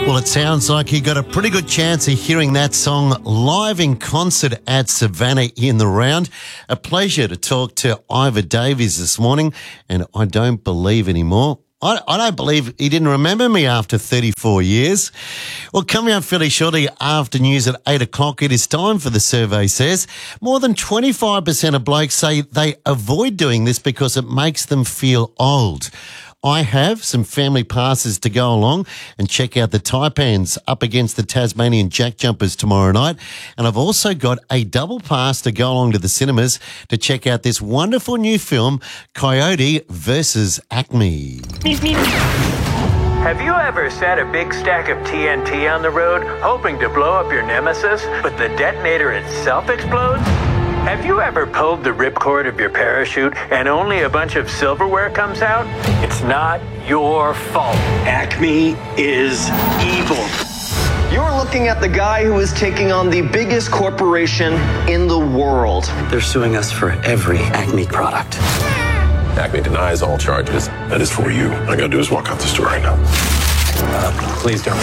Well, it sounds like you got a pretty good chance of hearing that song live in concert at Savannah in the round. A pleasure to talk to Ivor Davies this morning, and I don't believe anymore. I don't believe he didn't remember me after 34 years. Well, coming up fairly shortly after news at 8 o'clock, it is time for The Survey Says. More than 25% of blokes say they avoid doing this because it makes them feel old. I have some family passes to go along and check out the Taipans up against the Tasmanian Jack Jumpers tomorrow night. And I've also got a double pass to go along to the cinemas to check out this wonderful new film, Coyote versus Acme. Have you ever set a big stack of TNT on the road, hoping to blow up your nemesis, but the detonator itself explodes? Have you ever pulled the ripcord of your parachute and only a bunch of silverware comes out? It's not your fault. Acme is evil. You're looking at the guy who is taking on the biggest corporation in the world. They're suing us for every Acme product. Acme denies all charges. That is for you. All I gotta do is walk out the store right now. Please don't.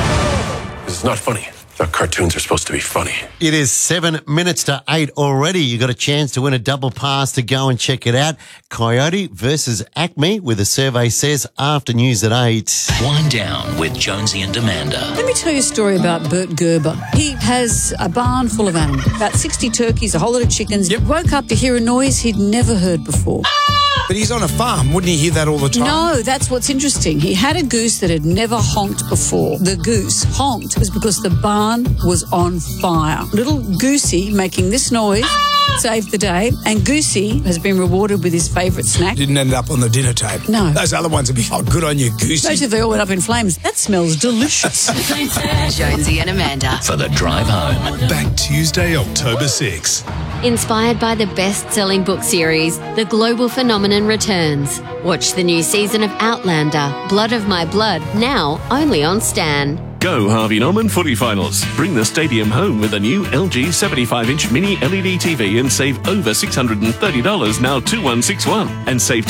This is not funny. Cartoons are supposed to be funny. It is 7 minutes to 8 already. You got a chance to win a double pass to go and check it out. Coyote versus Acme, with The Survey Says after news at 8. Wind down with Jonesy and Amanda. Let me tell you a story about Bert Gerber. He has a barn full of animals, about 60 turkeys, a whole lot of chickens. He woke up to hear a noise he'd never heard before. But he's on a farm. Wouldn't he hear that all the time? No, that's what's interesting. He had a goose that had never honked before. The goose honked was because the barn was on fire. Little Goosey making this noise saved the day, and Goosey has been rewarded with his favourite snack. Didn't end up on the dinner table. No. Those other ones would be, oh, good on you, Goosey. Most of they all went up in flames. That smells delicious. Jonesy and Amanda for the drive home. Back Tuesday, October 6. Inspired by the best-selling book series, The Global Phenomenon returns. Watch the new season of Outlander, Blood of My Blood, now only on Stan. Go Harvey Norman footy finals. Bring the stadium home with a new LG 75-inch mini LED TV and save over $630, now 2161. And save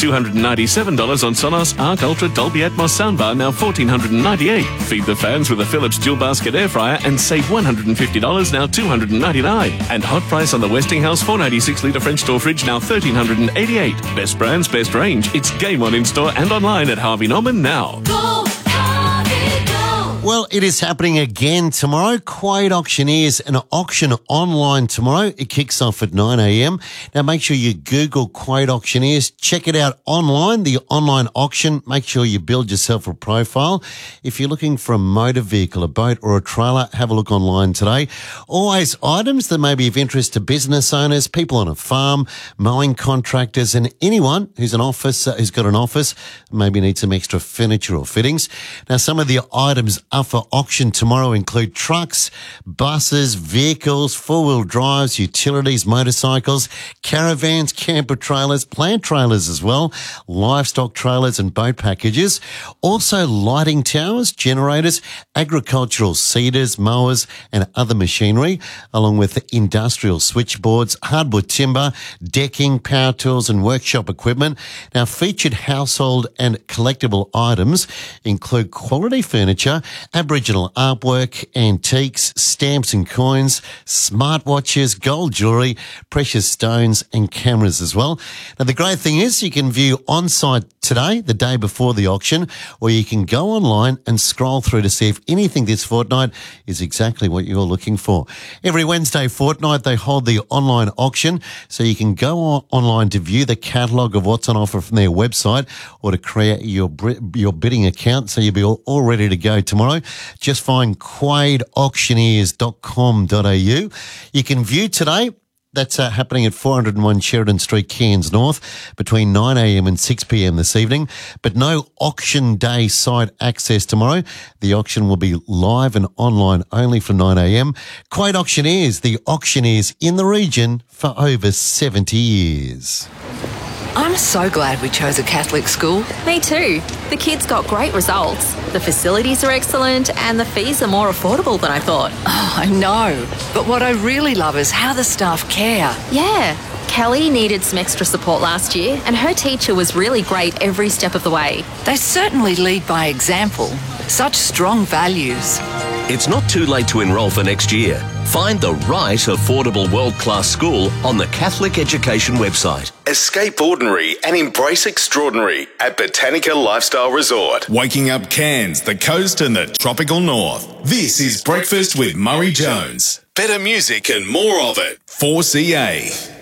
$297 on Sonos Arc Ultra Dolby Atmos soundbar, now $1,498. Feed the fans with a Philips dual basket air fryer and save $150, now $299. And hot price on the Westinghouse 496-litre French door fridge, now $1,388. Best brands, best range. It's game on in-store and online at Harvey Norman now. Go, Harvey, go! Well, it is happening again tomorrow. Quade Auctioneers, an auction online tomorrow. It kicks off at 9 a.m. Now, make sure you Google Quade Auctioneers. Check it out online, the online auction. Make sure you build yourself a profile. If you're looking for a motor vehicle, a boat or a trailer, have a look online today. Always items that may be of interest to business owners, people on a farm, mowing contractors, and anyone who's who's got an office, maybe needs some extra furniture or fittings. Now, some of the items up for auction tomorrow include trucks, buses, vehicles, four-wheel drives, utilities, motorcycles, caravans, camper trailers, plant trailers as well, livestock trailers and boat packages. Also lighting towers, generators, agricultural seeders, mowers and other machinery, along with industrial switchboards, hardwood timber, decking, power tools and workshop equipment. Now, featured household and collectible items include quality furniture, Aboriginal artwork, antiques, stamps and coins, smartwatches, gold jewellery, precious stones and cameras as well. Now, the great thing is you can view on-site today, the day before the auction, or you can go online and scroll through to see if anything this fortnight is exactly what you're looking for. Every Wednesday fortnight, they hold the online auction, so you can go online to view the catalogue of what's on offer from their website or to create your bidding account, so you'll be all ready to go tomorrow. Just find quadeauctioneers.com.au. You can view today. That's happening at 401 Sheridan Street, Cairns North, between 9 a.m. and 6 p.m. this evening. But no auction day site access tomorrow. The auction will be live and online only from 9 a.m. Quade Auctioneers, the auctioneers in the region for over 70 years. I'm so glad we chose a Catholic school. Me too. The kids got great results. The facilities are excellent and the fees are more affordable than I thought. Oh, I know. But what I really love is how the staff care. Yeah. Kelly needed some extra support last year and her teacher was really great every step of the way. They certainly lead by example. Such strong values. It's not too late to enrol for next year. Find the right affordable world-class school on the Catholic Education website. Escape ordinary and embrace extraordinary at Botanica Lifestyle Resort. Waking up Cairns, the coast and the tropical north. This is Breakfast with Murray Jones. Better music and more of it. 4CA.